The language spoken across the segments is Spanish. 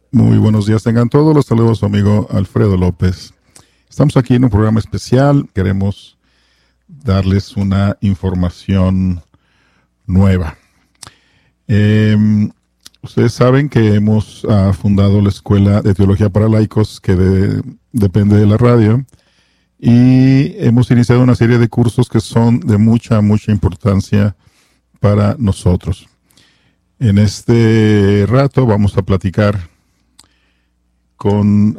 Muy buenos días tengan todos. Los saludos a su amigo Alfredo López. Estamos aquí en un programa especial. Queremos darles una información nueva. Ustedes saben que hemos fundado la Escuela de Teología para Laicos, que depende de la radio, y hemos iniciado una serie de cursos que son de mucha mucha para nosotros. En este rato vamos a platicar con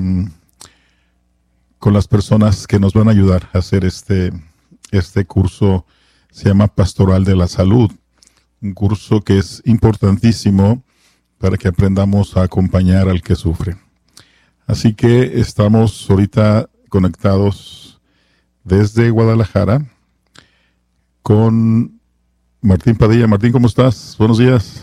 las personas que nos van a ayudar a hacer este curso. Se llama Pastoral de la Salud, un curso que es importantísimo para que aprendamos a acompañar al que sufre. Así que estamos ahorita conectados desde Guadalajara con Martín Padilla. Martín, ¿cómo estás? Buenos días.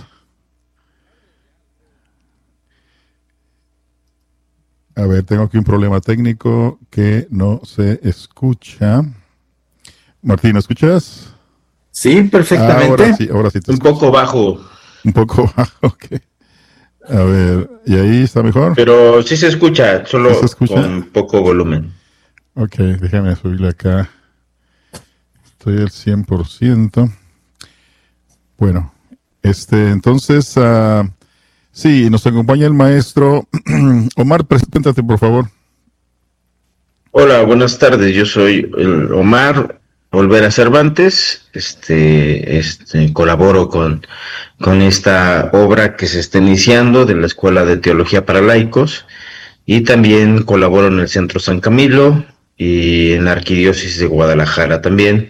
A ver, tengo aquí un problema técnico que no se escucha. Martín, ¿me escuchas? Sí, perfectamente. Ahora sí te escucho. Un poco bajo. Un poco bajo, ok. A ver, ¿y ahí está mejor? Pero sí se escucha, solo ¿sí se escucha? Con poco volumen. Ok, déjame subirle acá. Estoy al 100%. Bueno, entonces... sí, nos acompaña el maestro Omar. Preséntate, por favor. Hola, buenas tardes. Yo soy el Omar Olvera Cervantes. Colaboro con esta obra que se está iniciando de la Escuela de Teología para Laicos, y también colaboro en el Centro San Camilo y en la Arquidiócesis de Guadalajara también.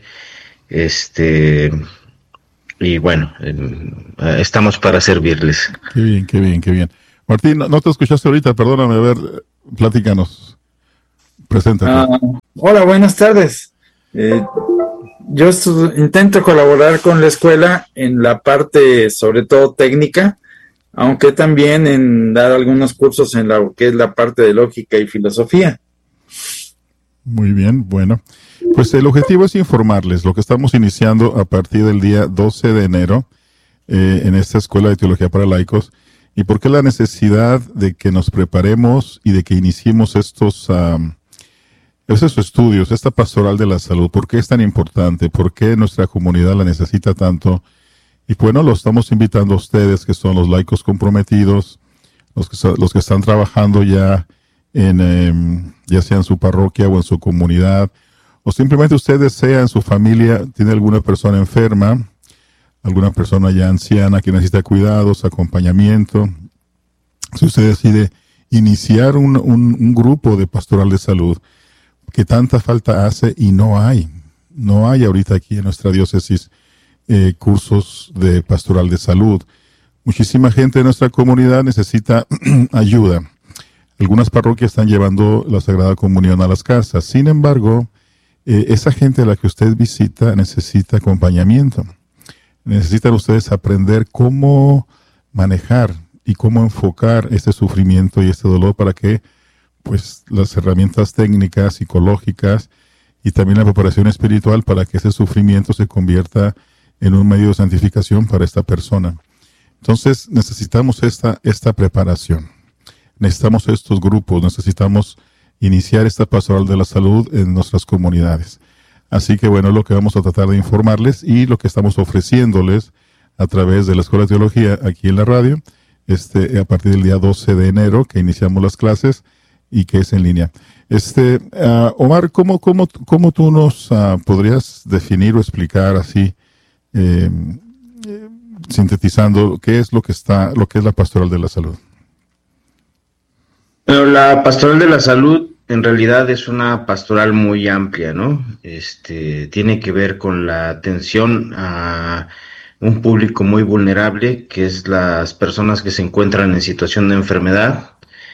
Y bueno, estamos para servirles. Qué bien. Martín, no te escuchaste ahorita, perdóname, a ver, platícanos. Preséntate. Hola, buenas tardes. Yo intento colaborar con la escuela en la parte, sobre todo técnica, aunque también en dar algunos cursos en lo que es la parte de lógica y filosofía. Muy bien, bueno. Pues el objetivo es informarles lo que estamos iniciando a partir del día 12 de enero en esta Escuela de Teología para Laicos, y por qué la necesidad de que nos preparemos y de que iniciemos estos estudios, esta pastoral de la salud. ¿Por qué es tan importante? ¿Por qué nuestra comunidad la necesita tanto? Y bueno, lo estamos invitando a ustedes, que son los laicos comprometidos, los que están trabajando ya ya sea en su parroquia o en su comunidad, o simplemente usted desea en su familia, tiene alguna persona enferma, alguna persona ya anciana que necesita cuidados, acompañamiento. Si usted decide iniciar un grupo de pastoral de salud, que tanta falta hace y no hay ahorita aquí en nuestra diócesis cursos de pastoral de salud. Muchísima gente de nuestra comunidad necesita ayuda. Algunas parroquias están llevando la Sagrada Comunión a las casas. Sin embargo, esa gente a la que usted visita necesita acompañamiento. Necesitan ustedes aprender cómo manejar y cómo enfocar este sufrimiento y este dolor para que pues las herramientas técnicas, psicológicas y también la preparación espiritual para que ese sufrimiento se convierta en un medio de santificación para esta persona. Entonces necesitamos esta preparación. Necesitamos estos grupos, necesitamos iniciar esta pastoral de la salud en nuestras comunidades. Así que bueno, lo que vamos a tratar de informarles y lo que estamos ofreciéndoles a través de la Escuela de Teología aquí en la radio, a partir del día 12 de enero que iniciamos las clases y que es en línea. Omar, ¿cómo tú nos podrías definir o explicar así, sintetizando, qué es lo que es la pastoral de la salud? Bueno, la pastoral de la salud en realidad es una pastoral muy amplia, ¿no? Tiene que ver con la atención a un público muy vulnerable, que es las personas que se encuentran en situación de enfermedad,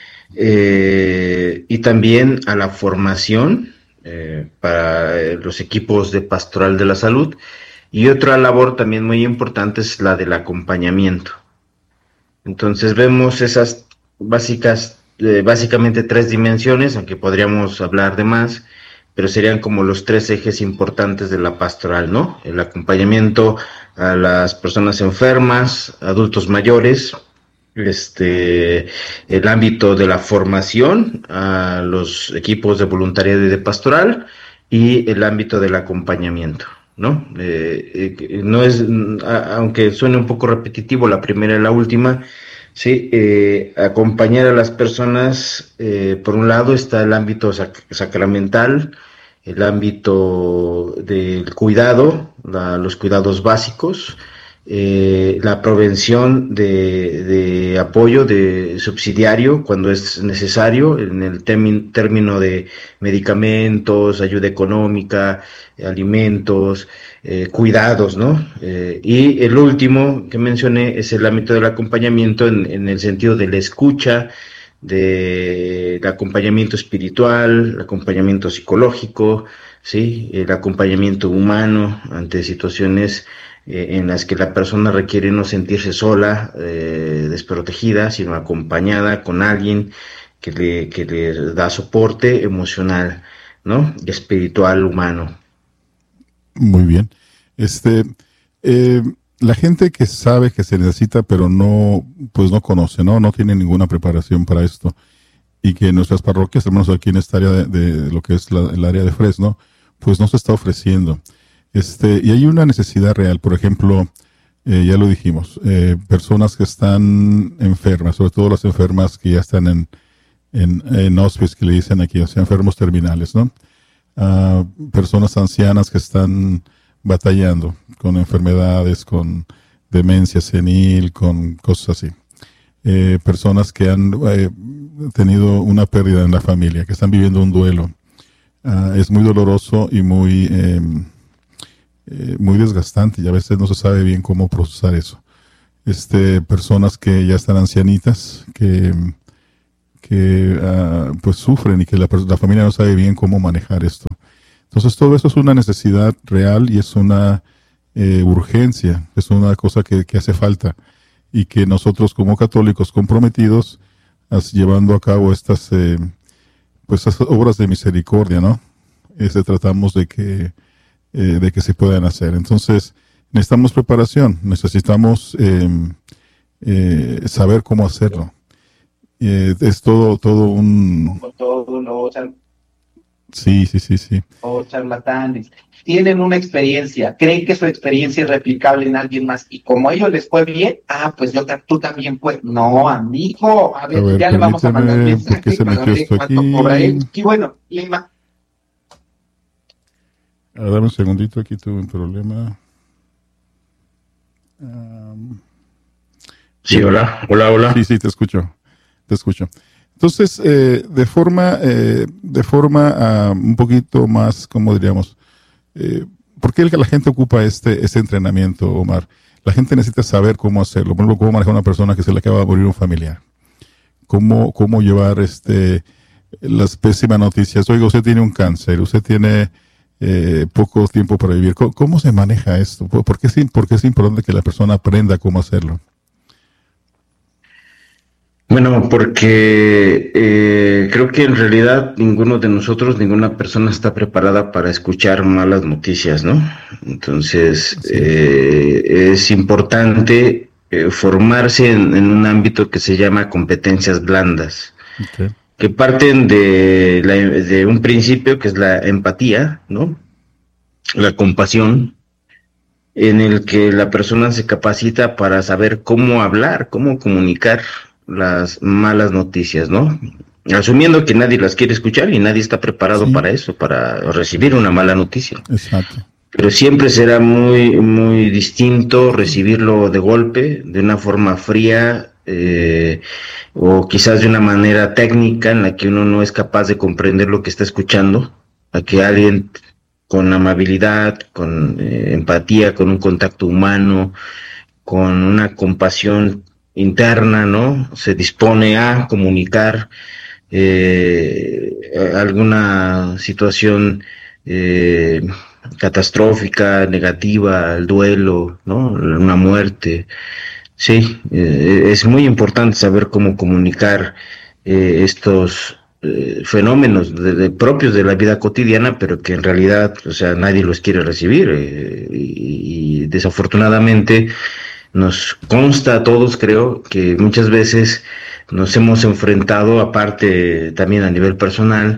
y también a la formación para los equipos de pastoral de la salud. Y otra labor también muy importante es la del acompañamiento. Entonces vemos esas básicamente tres dimensiones, aunque podríamos hablar de más, pero serían como los tres ejes importantes de la pastoral, ¿no? El acompañamiento a las personas enfermas, adultos mayores el ámbito de la formación a los equipos de voluntariado y de pastoral, y el ámbito del acompañamiento, ¿no? No es, aunque suene un poco repetitivo la primera y la última, sí, acompañar a las personas, por un lado está el ámbito sacramental, el ámbito del cuidado, los cuidados básicos, la prevención de apoyo de subsidiario cuando es necesario, en el término de medicamentos, ayuda económica, alimentos, cuidados, ¿no? Y el último que mencioné es el ámbito del acompañamiento en el sentido de la escucha, del acompañamiento espiritual, el acompañamiento psicológico, ¿sí? El acompañamiento humano ante situaciones en las que la persona requiere no sentirse sola, desprotegida, sino acompañada con alguien que le da soporte emocional, ¿no? Y espiritual, humano. Muy bien. La gente que sabe que se necesita, pero no, pues no conoce, ¿no? No tiene ninguna preparación para esto. Y que en nuestras parroquias, al menos aquí en esta área de lo que es el área de Fresno, pues no se está ofreciendo. Y hay una necesidad real. Por ejemplo, ya lo dijimos, personas que están enfermas, sobre todo las enfermas que ya están en hospice, que le dicen aquí, o sea, enfermos terminales, ¿no? Personas ancianas que están batallando con enfermedades, con demencia senil, con cosas así. Personas que han tenido una pérdida en la familia, que están viviendo un duelo. Es muy doloroso y muy desgastante, y a veces no se sabe bien cómo procesar eso. Personas que ya están ancianitas, que pues sufren, y que la familia no sabe bien cómo manejar esto. Entonces todo eso es una necesidad real, y es una urgencia, es una cosa que hace falta, y que nosotros como católicos comprometidos, llevando a cabo estas obras de misericordia, ¿no? Tratamos de que se puedan hacer. Entonces necesitamos preparación, necesitamos saber cómo hacerlo. Es todo un... Sí. O charlatanes. Tienen una experiencia, creen que su experiencia es replicable en alguien más, y como a ellos les fue bien, pues tú también puedes. No, amigo, a ver ya le vamos a mandar un mensaje para ver cuánto cobra él. Y bueno, Lima. Dame un segundito, aquí tuve un problema. Sí, hola. Sí, te escucho. Entonces, de forma un poquito más, ¿cómo diríamos? ¿Por qué la gente ocupa este entrenamiento, Omar? La gente necesita saber cómo hacerlo. Por ejemplo, cómo manejar a una persona que se le acaba de morir un familiar. Cómo llevar las pésimas noticias. Oiga, usted tiene un cáncer, usted tiene poco tiempo para vivir. ¿Cómo se maneja esto? ¿Por qué es importante que la persona aprenda cómo hacerlo? Bueno, porque creo que en realidad ninguno de nosotros, ninguna persona está preparada para escuchar malas noticias, ¿no? Entonces, sí. Es importante formarse en un ámbito que se llama competencias blandas, okay, que parten de un principio que es la empatía, ¿no? La compasión, en el que la persona se capacita para saber cómo hablar, cómo comunicar las malas noticias, ¿no? Asumiendo que nadie las quiere escuchar y nadie está preparado, sí, para eso, para recibir una mala noticia. Exacto. Pero siempre será muy, muy distinto recibirlo de golpe, de una forma fría, o quizás de una manera técnica en la que uno no es capaz de comprender lo que está escuchando, a que alguien con amabilidad, con empatía, con un contacto humano, con una compasión interna, ¿no? Se dispone a comunicar alguna situación catastrófica, negativa, el duelo, ¿no? Una muerte. Sí, es muy importante saber cómo comunicar estos fenómenos propios de la vida cotidiana, pero que en realidad, o sea, nadie los quiere recibir, y desafortunadamente nos consta a todos, creo, que muchas veces nos hemos enfrentado, aparte también a nivel personal,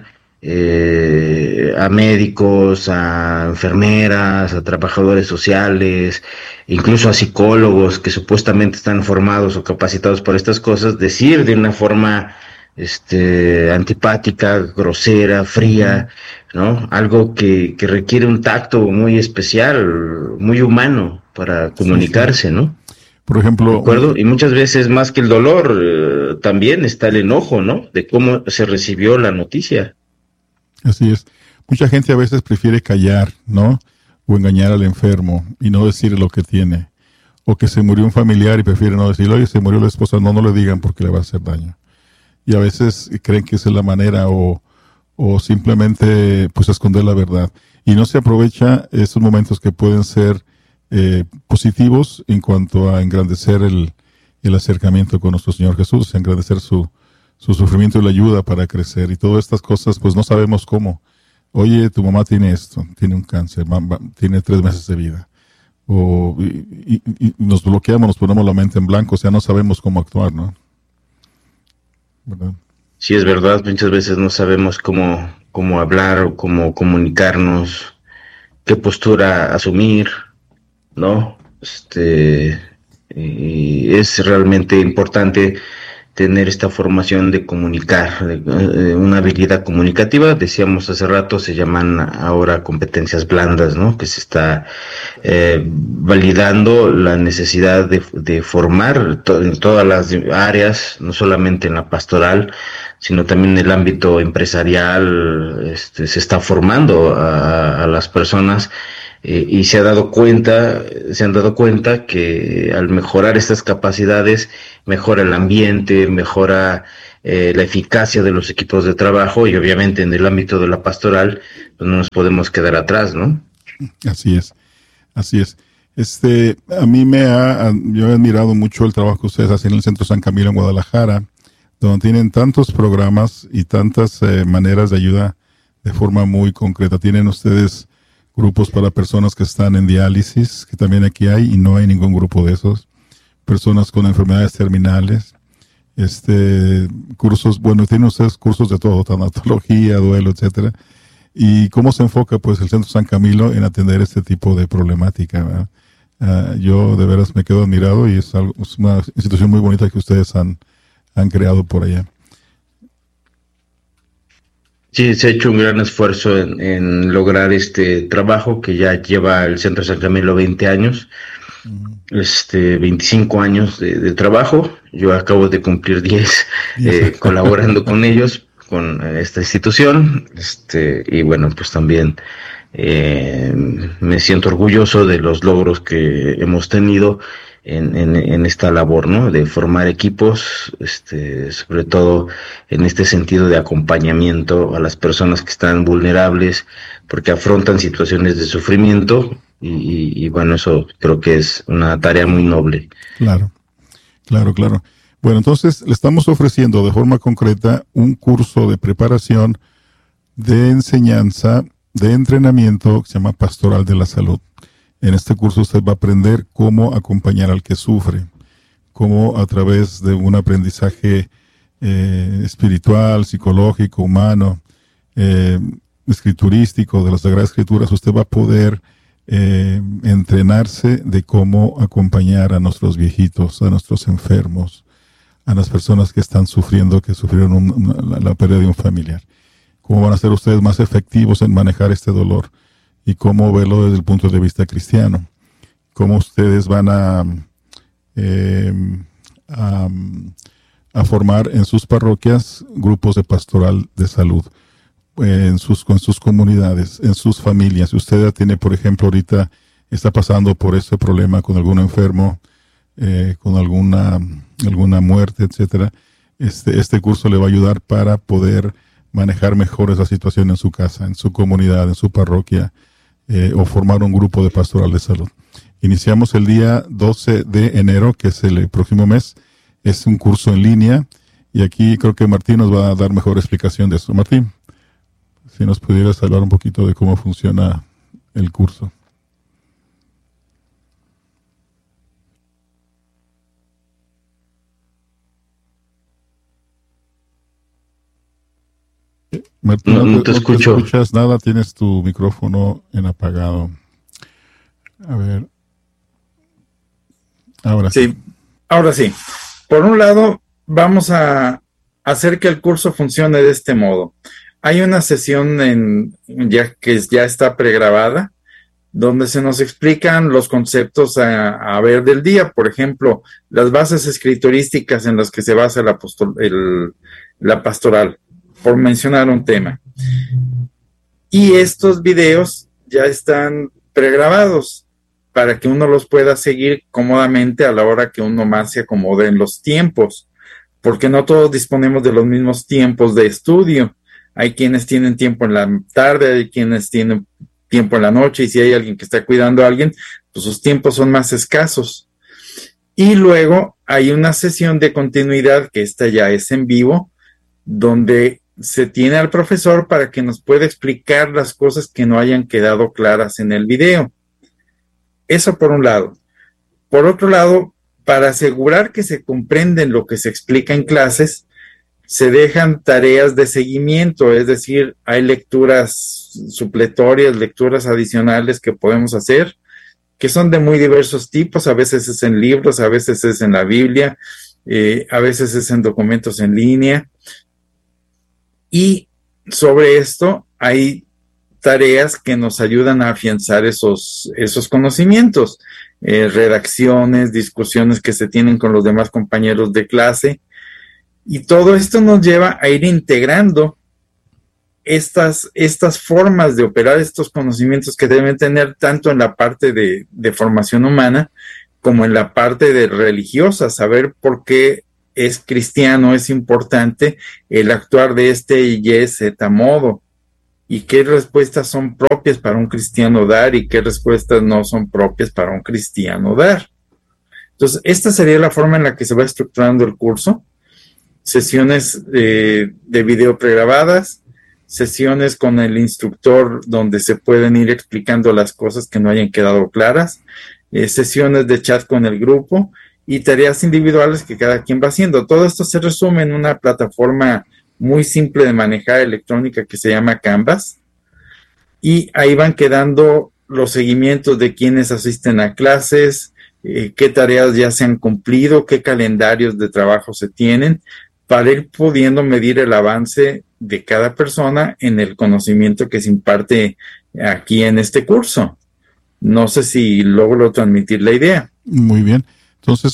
a médicos, a enfermeras, a trabajadores sociales, incluso a psicólogos que supuestamente están formados o capacitados por estas cosas, decir de una forma antipática, grosera, fría, ¿no? Algo que requiere un tacto muy especial, muy humano para comunicarse, ¿no? Por ejemplo, ¿de acuerdo? Y muchas veces más que el dolor, también está el enojo, ¿no? De cómo se recibió la noticia. Así es. Mucha gente a veces prefiere callar, ¿no? O engañar al enfermo y no decir lo que tiene. O que se murió un familiar y prefiere no decirlo, oye, se murió la esposa, no le digan porque le va a hacer daño. Y a veces creen que esa es la manera o simplemente pues esconder la verdad. Y no se aprovecha esos momentos que pueden ser positivos en cuanto a engrandecer el acercamiento con nuestro Señor Jesús, engrandecer su sufrimiento y la ayuda para crecer. Y todas estas cosas pues no sabemos cómo. Oye, tu mamá tiene esto, tiene un cáncer, tiene 3 meses de vida. Y nos bloqueamos, nos ponemos la mente en blanco, o sea, no sabemos cómo actuar, ¿no? ¿Verdad? Sí, es verdad, muchas veces no sabemos cómo hablar o cómo comunicarnos, qué postura asumir, ¿no? Y es realmente importante tener esta formación de comunicar, una habilidad comunicativa. Decíamos hace rato, se llaman ahora competencias blandas, ¿no? Que se está validando la necesidad de formar en todas las áreas, no solamente en la pastoral, sino también en el ámbito empresarial. Se está formando a las personas. Y se han dado cuenta que al mejorar estas capacidades mejora el ambiente, mejora la eficacia de los equipos de trabajo, y obviamente en el ámbito de la pastoral pues no nos podemos quedar atrás, ¿no? Así es. A mí yo he admirado mucho el trabajo que ustedes hacen en el Centro San Camilo en Guadalajara, donde tienen tantos programas y tantas maneras de ayuda de forma muy concreta. Tienen ustedes grupos para personas que están en diálisis, que también aquí hay, y no hay ningún grupo de esos. Personas con enfermedades terminales. Cursos, tienen ustedes cursos de todo, tanatología, duelo, etcétera. ¿Y cómo se enfoca, pues, el Centro San Camilo en atender este tipo de problemática? Yo de veras me quedo admirado y es una institución muy bonita que ustedes han creado por allá. Sí, se ha hecho un gran esfuerzo en lograr este trabajo que ya lleva el Centro San Camilo 20 años, 25 años de trabajo. Yo acabo de cumplir 10 colaborando con ellos, con esta institución, y bueno, pues también me siento orgulloso de los logros que hemos tenido en esta labor, ¿no? De formar equipos, sobre todo en este sentido de acompañamiento a las personas que están vulnerables, porque afrontan situaciones de sufrimiento, y bueno, eso creo que es una tarea muy noble. Claro. Bueno, entonces le estamos ofreciendo de forma concreta un curso de preparación, de enseñanza, de entrenamiento que se llama Pastoral de la Salud. En este curso usted va a aprender cómo acompañar al que sufre, cómo a través de un aprendizaje espiritual, psicológico, humano, escriturístico, de las Sagradas Escrituras, usted va a poder entrenarse de cómo acompañar a nuestros viejitos, a nuestros enfermos, a las personas que están sufriendo, que sufrieron la pérdida de un familiar. Cómo van a ser ustedes más efectivos en manejar este dolor y cómo verlo desde el punto de vista cristiano. Cómo ustedes van a formar en sus parroquias grupos de pastoral de salud, con sus comunidades, en sus familias. Si usted tiene, por ejemplo, ahorita está pasando por ese problema con algún enfermo, con alguna muerte, etcétera, este curso le va a ayudar para poder manejar mejor esa situación en su casa, en su comunidad, en su parroquia, o formar un grupo de pastoral de salud. Iniciamos el día 12 de enero, que es el próximo mes. Es un curso en línea, y aquí creo que Martín nos va a dar mejor explicación de eso. Martín, si nos pudieras hablar un poquito de cómo funciona el curso. Martín, no te escucho. No te escuchas nada, tienes tu micrófono en apagado. A ver. Ahora sí. Ahora sí. Por un lado, vamos a hacer que el curso funcione de este modo. Hay una sesión que ya está pregrabada, donde se nos explican los conceptos a ver del día. Por ejemplo, las bases escriturísticas en las que se basa la pastoral, por mencionar un tema. Y estos videos ya están pregrabados para que uno los pueda seguir cómodamente a la hora que uno más se acomode en los tiempos, porque no todos disponemos de los mismos tiempos de estudio. Hay quienes tienen tiempo en la tarde, hay quienes tienen tiempo en la noche, y si hay alguien que está cuidando a alguien, pues sus tiempos son más escasos. Y luego hay una sesión de continuidad, que esta ya es en vivo, donde se tiene al profesor para que nos pueda explicar las cosas que no hayan quedado claras en el video. Eso por un lado. Por otro lado, para asegurar que se comprenden lo que se explica en clases, se dejan tareas de seguimiento, es decir, hay lecturas supletorias, lecturas adicionales que podemos hacer, que son de muy diversos tipos. A veces es en libros, a veces es en la Biblia, a veces es en documentos en línea. Y sobre esto hay tareas que nos ayudan a afianzar esos conocimientos, redacciones, discusiones que se tienen con los demás compañeros de clase. Y todo esto nos lleva a ir integrando estas formas de operar estos conocimientos que deben tener tanto en la parte de formación humana como en la parte de religiosa, saber por qué es cristiano, es importante el actuar de este y Z modo, y qué respuestas son propias para un cristiano dar y qué respuestas no son propias para un cristiano dar. Entonces, esta sería la forma en la que se va estructurando el curso. Sesiones de video pregrabadas, sesiones con el instructor donde se pueden ir explicando las cosas que no hayan quedado claras, sesiones de chat con el grupo y tareas individuales que cada quien va haciendo. Todo esto se resume en una plataforma muy simple de manejar electrónica que se llama Canvas, y ahí van quedando los seguimientos de quienes asisten a clases, qué tareas ya se han cumplido, qué calendarios de trabajo se tienen, para ir pudiendo medir el avance de cada persona en el conocimiento que se imparte aquí en este curso. No sé si logro transmitir la idea. Muy bien. Entonces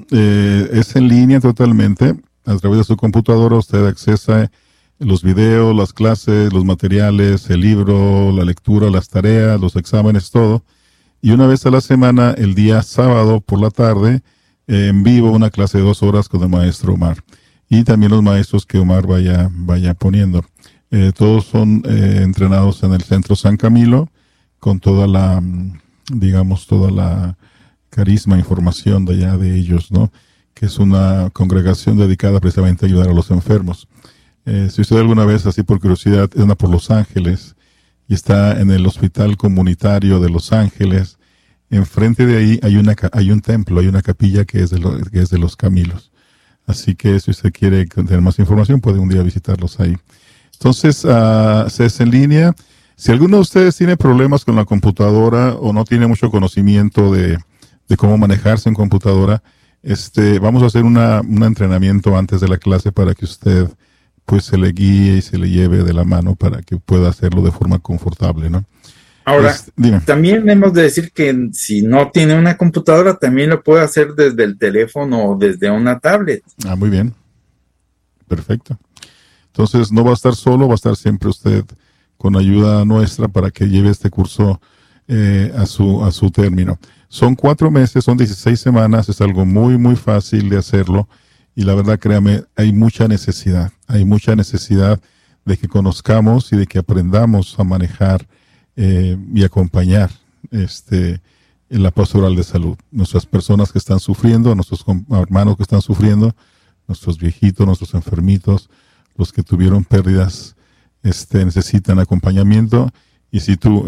es en línea totalmente. A través de su computadora usted accesa los videos, las clases, los materiales, el libro, la lectura, las tareas, los exámenes, todo. Y una vez a la semana, el día sábado por la tarde, en vivo, una clase de 2 horas con el maestro Omar. Y también los maestros que Omar vaya poniendo. Todos son entrenados en el Centro San Camilo, con toda la, digamos, toda la carisma, información de allá de ellos, ¿no? Que es una congregación dedicada precisamente a ayudar a los enfermos. Si usted alguna vez, así por curiosidad, anda por Los Ángeles y está en el Hospital Comunitario de Los Ángeles, enfrente de ahí hay un templo, hay una capilla que es de los Camilos. Así que si usted quiere tener más información, puede un día visitarlos ahí. Entonces, se es en línea. Si alguno de ustedes tiene problemas con la computadora o no tiene mucho conocimiento de cómo manejarse en computadora, vamos a hacer un entrenamiento antes de la clase para que usted pues se le guíe y se le lleve de la mano para que pueda hacerlo de forma confortable, ¿no? Ahora, también hemos de decir que si no tiene una computadora, también lo puede hacer desde el teléfono o desde una tablet. Ah, muy bien. Perfecto. Entonces no va a estar solo, va a estar siempre usted con ayuda nuestra para que lleve este curso a su término. Son 4 meses, son 16 semanas, es algo muy, muy fácil de hacerlo. Y la verdad, créame, hay mucha necesidad de que conozcamos y de que aprendamos a manejar y acompañar en la pastoral de salud. Nuestras personas que están sufriendo, nuestros hermanos que están sufriendo, nuestros viejitos, nuestros enfermitos, los que tuvieron pérdidas, necesitan acompañamiento. Y si tú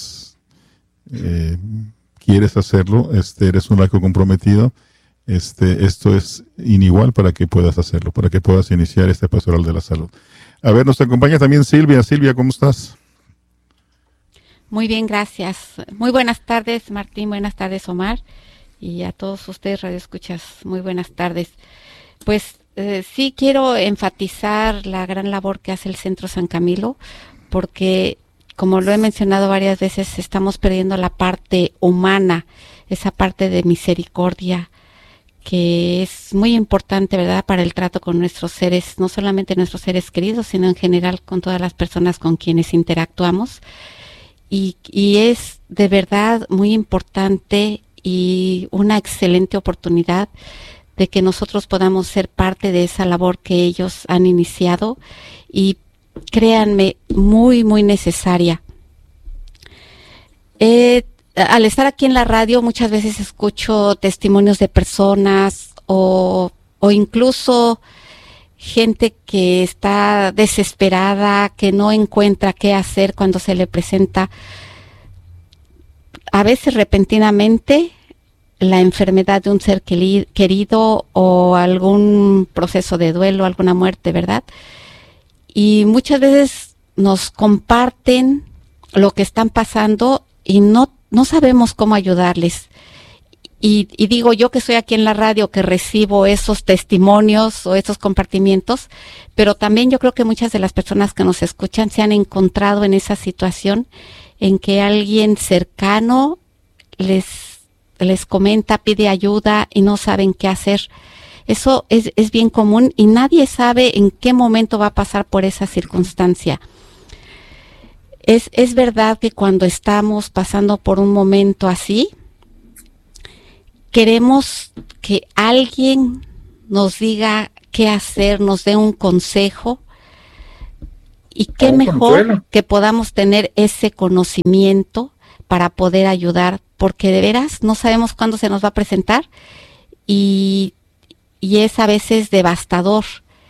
quieres hacerlo, eres un laico comprometido, esto es inigual para que puedas hacerlo, para que puedas iniciar pastoral de la salud. A ver, nos acompaña también Silvia. Silvia, ¿cómo estás? Muy bien, gracias. Muy buenas tardes, Martín. Buenas tardes, Omar. Y a todos ustedes, radioescuchas, muy buenas tardes. Pues sí quiero enfatizar la gran labor que hace el Centro San Camilo, porque, como lo he mencionado varias veces, estamos perdiendo la parte humana, esa parte de misericordia, que es muy importante, ¿verdad?, para el trato con nuestros seres, no solamente nuestros seres queridos, sino en general con todas las personas con quienes interactuamos. Y es de verdad muy importante y una excelente oportunidad de que nosotros podamos ser parte de esa labor que ellos han iniciado y créanme, muy, muy necesaria. Al estar aquí en la radio muchas veces escucho testimonios de personas o incluso gente que está desesperada, que no encuentra qué hacer cuando se le presenta, a veces repentinamente, la enfermedad de un ser querido o algún proceso de duelo, alguna muerte, ¿verdad? Y muchas veces nos comparten lo que están pasando y no sabemos cómo ayudarles. Y digo yo que estoy aquí en la radio, que recibo esos testimonios o esos compartimientos, pero también yo creo que muchas de las personas que nos escuchan se han encontrado en esa situación en que alguien cercano les comenta, pide ayuda y no saben qué hacer. Eso es bien común y nadie sabe en qué momento va a pasar por esa circunstancia. Es verdad que cuando estamos pasando por un momento así, queremos que alguien nos diga qué hacer, nos dé un consejo, y qué mejor que podamos tener ese conocimiento para poder ayudar, porque de veras no sabemos cuándo se nos va a presentar y es a veces devastador.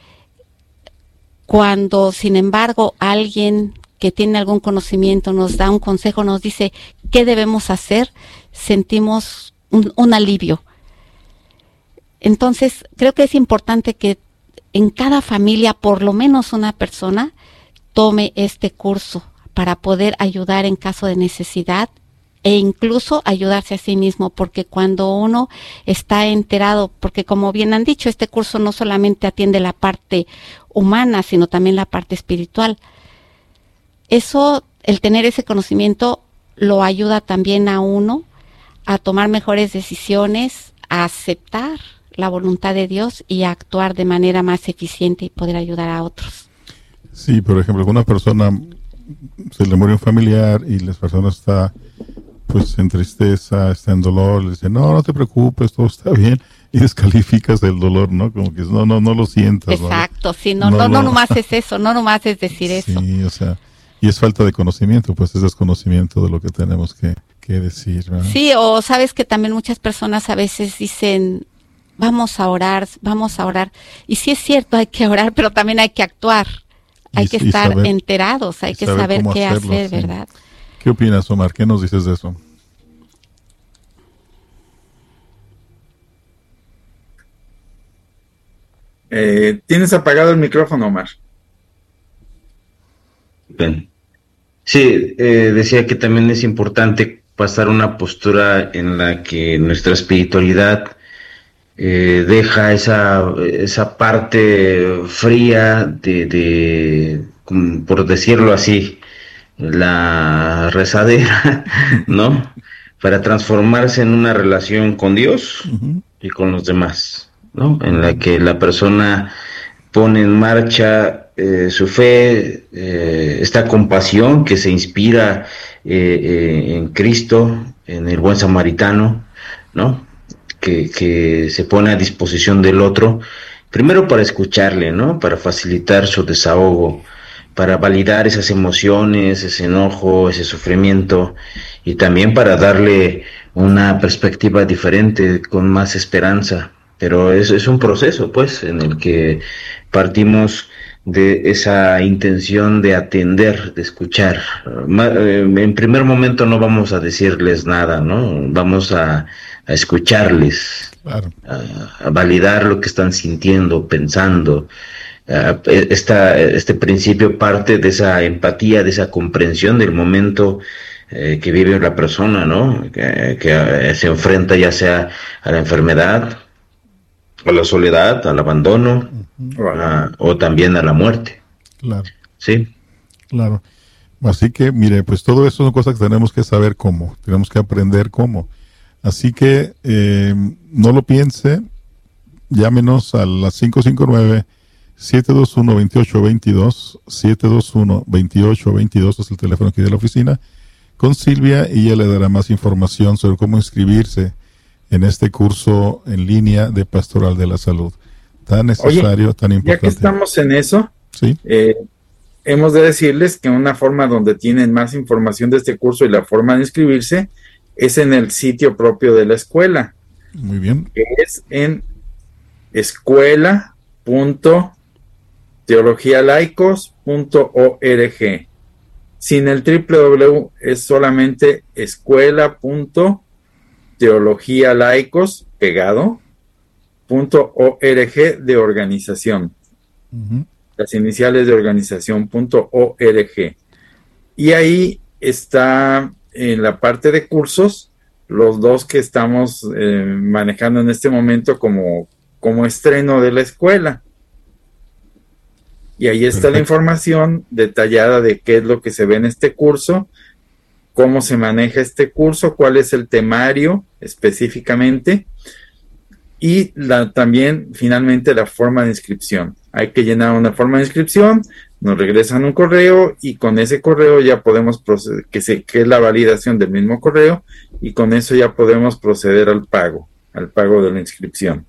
Cuando, sin embargo, alguien que tiene algún conocimiento nos da un consejo, nos dice qué debemos hacer, sentimos un alivio. Entonces, creo que es importante que en cada familia, por lo menos una persona, tome este curso para poder ayudar en caso de necesidad e incluso ayudarse a sí mismo, porque cuando uno está enterado, porque como bien han dicho, este curso no solamente atiende la parte humana, sino también la parte espiritual. Eso, el tener ese conocimiento, lo ayuda también a uno a tomar mejores decisiones, a aceptar la voluntad de Dios y a actuar de manera más eficiente y poder ayudar a otros. Sí, por ejemplo, una persona se le muere un familiar y la persona está pues en tristeza, está en dolor, le dice, no te preocupes, todo está bien, y descalificas el dolor, ¿no? Como que no lo sientas. Exacto, ¿no? Sí, no nomás es eso, no nomás es decir eso. Sí, o sea, y es falta de conocimiento, pues es desconocimiento de lo que tenemos que decir, ¿verdad? Sí, o sabes que también muchas personas a veces dicen, vamos a orar, y sí es cierto, hay que orar, pero también hay que actuar, hay que estar enterados, hay que saber qué hacer, ¿verdad? ¿Qué opinas, Omar? ¿Qué nos dices de eso? Tienes apagado el micrófono, Omar. Bien. Sí, decía que también es importante pasar una postura en la que nuestra espiritualidad deja esa parte fría de, por decirlo así, la rezadera, ¿no? Para transformarse en una relación con Dios y con los demás, ¿no? En la que la persona pone en marcha su fe, esta compasión que se inspira en Cristo, en el buen samaritano, ¿no? Que se pone a disposición del otro, primero para escucharle, ¿no? Para facilitar su desahogo, para validar esas emociones, ese enojo, ese sufrimiento, y también para darle una perspectiva diferente, con más esperanza. Pero es un proceso, pues, en el que partimos de esa intención de atender, de escuchar. En primer momento no vamos a decirles nada, ¿no? Vamos a escucharles, claro, a validar lo que están sintiendo, pensando, este principio parte de esa empatía, de esa comprensión del momento que vive la persona, ¿no? Que se enfrenta ya sea a la enfermedad, a la soledad, al abandono, o también a la muerte. Claro. Sí. Claro. Así que, mire, pues todo eso son cosas que tenemos que saber cómo, tenemos que aprender cómo. Así que no lo piense, llámenos a las 559-721-2822, 721-2822 es el teléfono aquí de la oficina, con Silvia, y ella le dará más información sobre cómo inscribirse en este curso en línea de Pastoral de la Salud. Tan necesario, tan importante. Ya que estamos en eso, ¿sí? Hemos de decirles que una forma donde tienen más información de este curso y la forma de inscribirse es en el sitio propio de la escuela. Muy bien. Es en escuela.teologialaicos.org. Sin el www, es solamente escuela.teologialaicos pegado.org de organización. Las iniciales de organización.org. Y ahí está en la parte de cursos los dos que estamos manejando en este momento como estreno de la escuela. Y ahí está la información detallada de qué es lo que se ve en este curso, cómo se maneja este curso, cuál es el temario específicamente, y también finalmente la forma de inscripción. Hay que llenar una forma de inscripción, nos regresan un correo y con ese correo ya podemos proceder, que es la validación del mismo correo, y con eso ya podemos proceder al pago de la inscripción.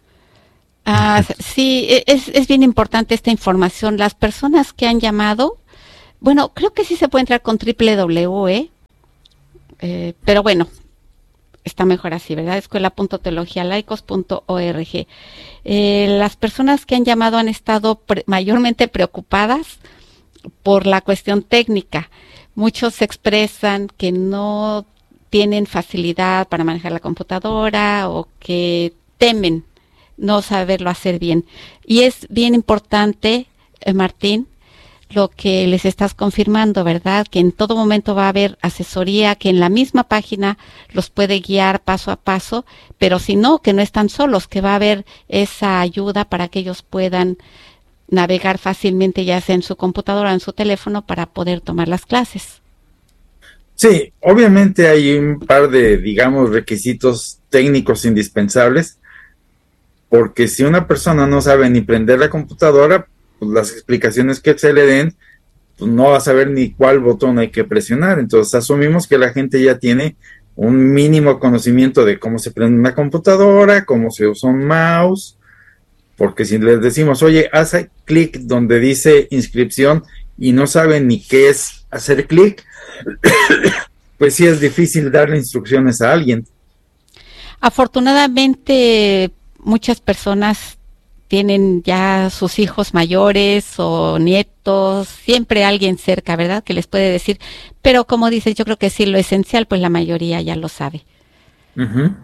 Sí, es bien importante esta información. Las personas que han llamado, bueno, creo que sí se puede entrar con www, pero bueno, está mejor así, ¿verdad? escuela.teologialaicos.org. Las personas que han llamado han estado mayormente preocupadas por la cuestión técnica. Muchos expresan que no tienen facilidad para manejar la computadora o que temen no saberlo hacer bien. Y es bien importante, Martín, lo que les estás confirmando, ¿verdad? Que en todo momento va a haber asesoría, que en la misma página los puede guiar paso a paso, pero si no, que no están solos, que va a haber esa ayuda para que ellos puedan navegar fácilmente, ya sea en su computadora o en su teléfono, para poder tomar las clases. Sí, obviamente hay un par de, digamos, requisitos técnicos indispensables, porque si una persona no sabe ni prender la computadora, pues las explicaciones que se le den, pues no va a saber ni cuál botón hay que presionar. Entonces asumimos que la gente ya tiene un mínimo conocimiento de cómo se prende una computadora, cómo se usa un mouse, porque si les decimos, oye, haz clic donde dice inscripción y no saben ni qué es hacer clic, pues sí es difícil darle instrucciones a alguien. Afortunadamente, muchas personas tienen ya sus hijos mayores o nietos, siempre alguien cerca, ¿verdad?, que les puede decir, pero como dices, yo creo que sí, lo esencial, pues la mayoría ya lo sabe. Uh-huh.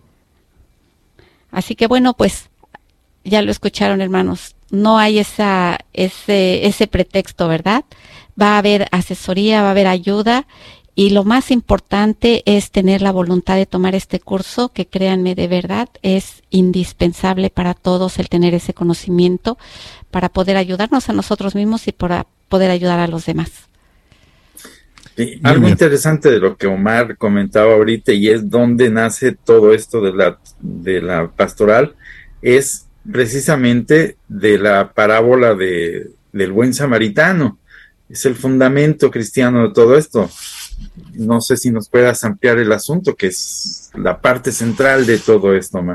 Así que bueno, pues ya lo escucharon, hermanos, no hay ese pretexto, ¿verdad? Va a haber asesoría, va a haber ayuda, y lo más importante es tener la voluntad de tomar este curso, que créanme, de verdad es indispensable para todos el tener ese conocimiento para poder ayudarnos a nosotros mismos y para poder ayudar a los demás. Sí, algo interesante de lo que Omar comentaba ahorita, y es donde nace todo esto de la pastoral, es precisamente de la parábola del buen samaritano. Es el fundamento cristiano de todo esto. No sé si nos puedas ampliar el asunto, que es la parte central de todo esto, Omar.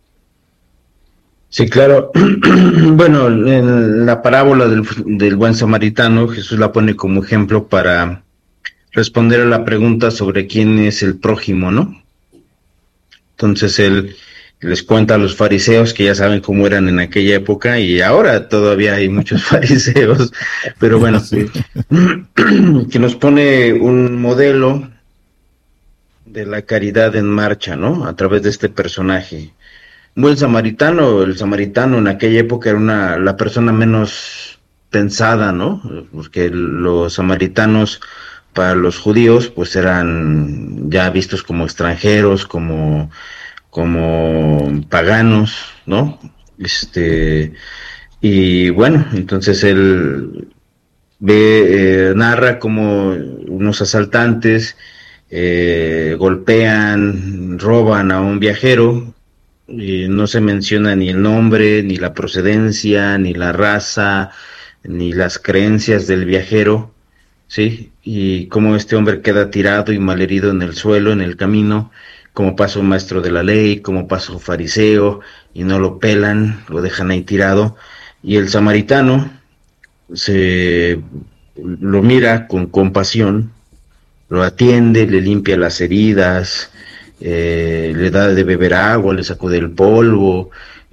Sí, claro. Bueno, en la parábola del buen samaritano, Jesús la pone como ejemplo para responder a la pregunta sobre quién es el prójimo, ¿no? Entonces él les cuenta a los fariseos, que ya saben cómo eran en aquella época, y ahora todavía hay muchos fariseos, pero bueno, sí, que nos pone un modelo de la caridad en marcha, ¿no? A través de este personaje. buen samaritano. El samaritano en aquella época era la persona menos pensada, ¿no? Porque los samaritanos para los judíos pues eran ya vistos como extranjeros, como paganos, ¿no? Y bueno, entonces él narra como unos asaltantes golpean, roban a un viajero, y no se menciona ni el nombre, ni la procedencia, ni la raza, ni las creencias del viajero, ¿sí? Y cómo este hombre queda tirado y malherido en el suelo, en el camino, como pasa un maestro de la ley, como pasa un fariseo, y no lo pelan, lo dejan ahí tirado, y el samaritano lo mira con compasión, lo atiende, le limpia las heridas, le da de beber agua, le sacude el polvo,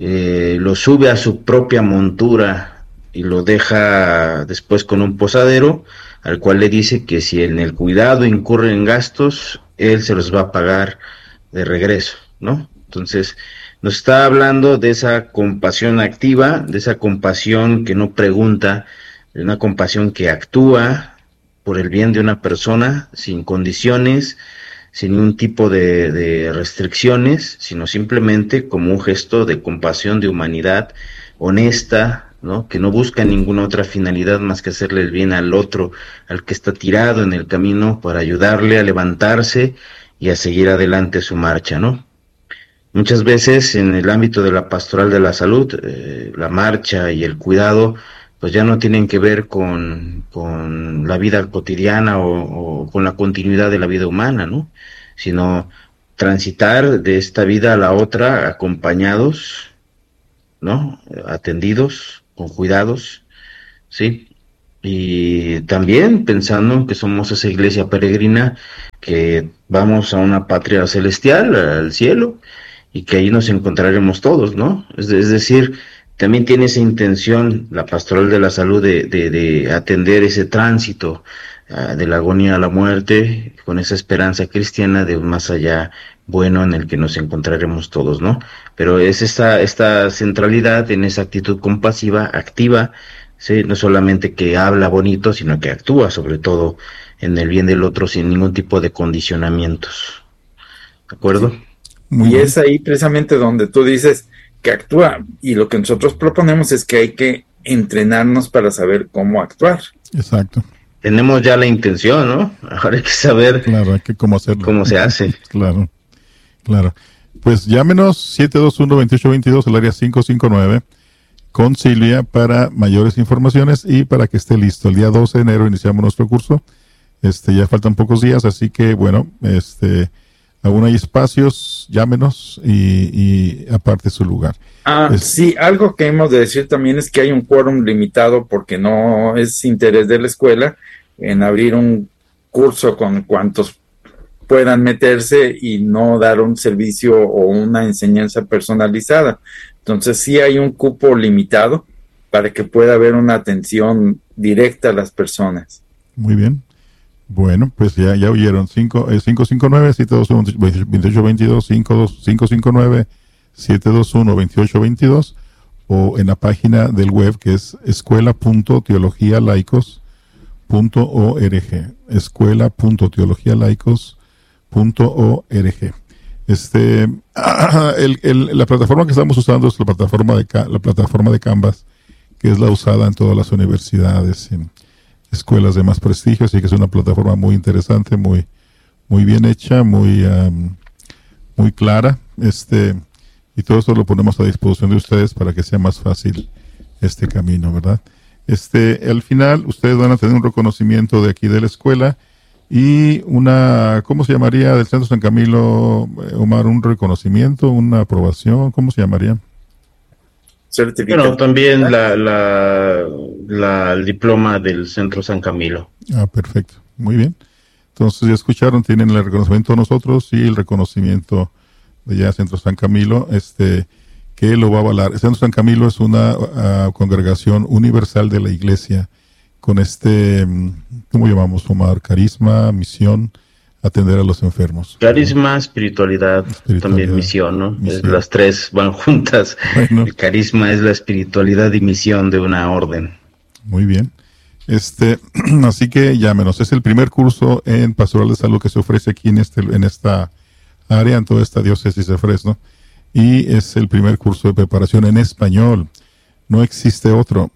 lo sube a su propia montura y lo deja después con un posadero, al cual le dice que si en el cuidado incurre en gastos, él se los va a pagar de regreso, ¿no? Entonces, nos está hablando de esa compasión activa, de esa compasión que no pregunta, de una compasión que actúa por el bien de una persona, sin condiciones, sin ningún tipo de restricciones, sino simplemente como un gesto de compasión, de humanidad honesta, ¿no? Que no busca ninguna otra finalidad más que hacerle el bien al otro, al que está tirado en el camino, para ayudarle a levantarse y a seguir adelante su marcha, ¿no? Muchas veces en el ámbito de la pastoral de la salud, la marcha y el cuidado pues ya no tienen que ver con la vida cotidiana o con la continuidad de la vida humana, ¿no? Sino transitar de esta vida a la otra acompañados, ¿no? Atendidos, con cuidados, ¿sí? Y también pensando en que somos esa iglesia peregrina, que vamos a una patria celestial, al cielo, y que ahí nos encontraremos todos, ¿no? Es decir, también tiene esa intención la pastoral de la salud de atender ese tránsito de la agonía a la muerte, con esa esperanza cristiana de un más allá bueno en el que nos encontraremos todos, ¿no? Pero es esta centralidad en esa actitud compasiva, activa, ¿sí? No solamente que habla bonito, sino que actúa sobre todo en el bien del otro sin ningún tipo de condicionamientos. ¿De acuerdo? Sí. Y es ahí precisamente donde tú dices que actúa, y lo que nosotros proponemos es que hay que entrenarnos para saber cómo actuar. Exacto. Tenemos ya la intención, ¿no? Ahora hay que saber cómo hacerlo. Cómo se hace. Claro. Pues llámenos 721-2822, el área 559, con Silvia para mayores informaciones y para que esté listo. El día 12 de enero iniciamos nuestro curso. Ya faltan pocos días, así que bueno, aún hay espacios, llámenos y aparte su lugar. Sí, algo que hemos de decir también es que hay un quórum limitado porque no es interés de la escuela en abrir un curso con cuantos puedan meterse y no dar un servicio o una enseñanza personalizada. Entonces sí hay un cupo limitado para que pueda haber una atención directa a las personas. Muy bien. Bueno, pues ya oyeron, 559-721-2822, 559-721-2822, o en la página del web que es escuela.teologialaicos.org, escuela.teologialaicos.org. La plataforma que estamos usando es la plataforma de Canvas, que es la usada en todas las universidades, en escuelas de más prestigio, así que es una plataforma muy interesante, muy bien hecha, muy clara, y todo esto lo ponemos a disposición de ustedes para que sea más fácil este camino, ¿verdad? Al final ustedes van a tener un reconocimiento de aquí de la escuela y ¿cómo se llamaría del Centro San Camilo, Omar? Un reconocimiento, una aprobación, ¿cómo se llamaría? Bueno, también el diploma del Centro San Camilo. Perfecto, muy bien. Entonces ya escucharon, tienen el reconocimiento de nosotros y el reconocimiento de ya Centro San Camilo, que lo va a avalar. El Centro San Camilo es una congregación universal de la Iglesia con ¿cómo llamamos, Omar? Carisma, misión, atender a los enfermos. Carisma, espiritualidad, también misión, ¿no? Misión. Las tres van juntas. Bueno. El carisma es la espiritualidad y misión de una orden. Muy bien. Así que llámenos. Es el primer curso en Pastoral de Salud que se ofrece aquí en esta área, en toda esta diócesis de Fresno. Y es el primer curso de preparación en español. No existe otro.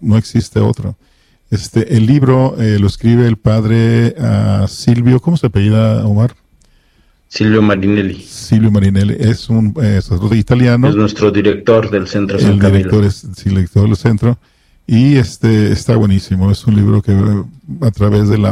El libro lo escribe el padre Silvio, ¿cómo se apellida, Omar? Silvio Marinelli. Silvio Marinelli es un sacerdote italiano. Es nuestro director del Centro San El Camilo. director es el director del centro. Y está buenísimo. Es un libro que a través de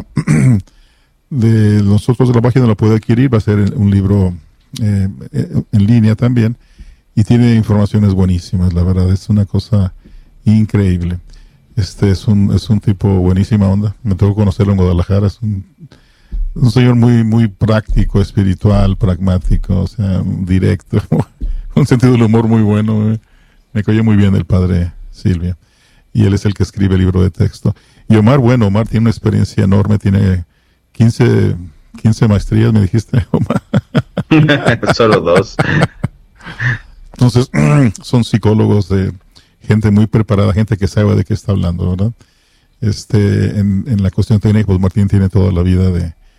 de nosotros de la página lo puede adquirir. Va a ser un libro en línea también. Y tiene informaciones buenísimas, la verdad. Es una cosa increíble. Es un tipo buenísima onda. Me tocó conocerlo en Guadalajara. Es un señor muy, muy práctico, espiritual, pragmático, o sea, directo. Un sentido del humor muy bueno. Me cayó muy bien el padre Silvia. Y él es el que escribe el libro de texto. Y Omar tiene una experiencia enorme. Tiene 15 maestrías, me dijiste, Omar. Solo 2. Entonces, son psicólogos de gente muy preparada, gente que sabe de qué está hablando, ¿verdad? En la cuestión técnica, pues Martín tiene toda la vida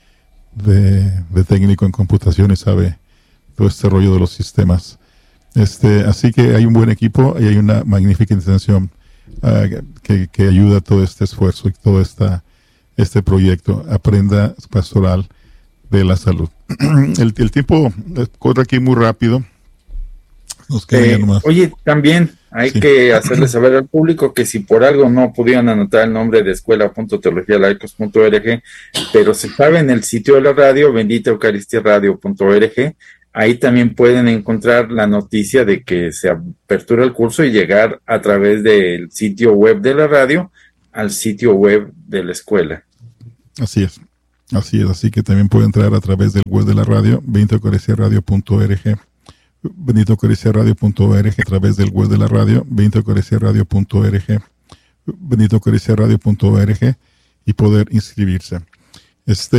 de técnico en computación y sabe todo este rollo de los sistemas. Así que hay un buen equipo y hay una magnífica intención que ayuda a todo este esfuerzo y todo este proyecto. Aprenda Pastoral de la Salud. El tiempo corre aquí muy rápido. Nos queda ya nomás. Oye, también hay que hacerle saber al público que si por algo no pudieron anotar el nombre de escuela.teologialaicos.org, pero se sabe en el sitio de la radio, benditaeucaristiaradio.org, ahí también pueden encontrar la noticia de que se apertura el curso y llegar a través del sitio web de la radio al sitio web de la escuela. Así es, así que también pueden entrar a través del web de la radio, benditaeucaristiaradio.org. benditaeucaristiaradio.org, a través del web de la radio, benditaeucaristiaradio.org, benditaeucaristiaradio.org, y poder inscribirse.